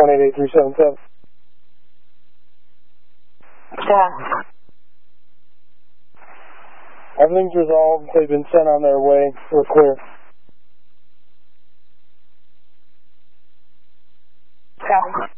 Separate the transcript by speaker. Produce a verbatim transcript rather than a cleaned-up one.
Speaker 1: one eight eight three seven seven.
Speaker 2: Yeah.
Speaker 1: Everything's resolved. They've been sent on their way. We're clear.
Speaker 2: Yeah.